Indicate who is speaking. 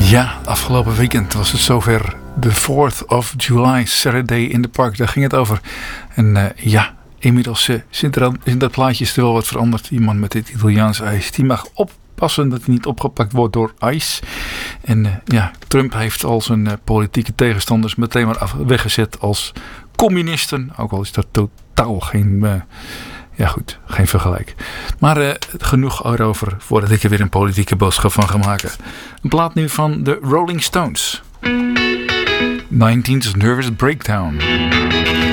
Speaker 1: Ja, afgelopen weekend was het zover. De 4th of July, Saturday in the Park. Daar ging het over. En inmiddels in dat plaatje is er wel wat veranderd. Die man met dit Italiaanse ijs, die mag oppassen dat hij niet opgepakt wordt door ICE. En Trump heeft al zijn politieke tegenstanders meteen maar weggezet als communisten. Ook al is dat totaal geen vergelijk. Maar genoeg erover voordat ik er weer een politieke boodschap van ga maken. Een plaat nu van de Rolling Stones. 19th Nervous Breakdown.